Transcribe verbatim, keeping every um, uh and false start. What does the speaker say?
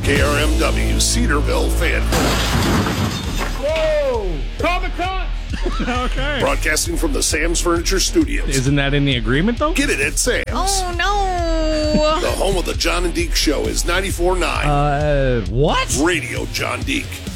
K R M W Cedarville fan. Whoa! Call the cops! Okay. Broadcasting from the Sam's Furniture Studios. Isn't that in the agreement, though? Get it at Sam's. Oh, no. The home of the John and Deke Show is ninety-four point nine. Uh, what? Radio John Deke.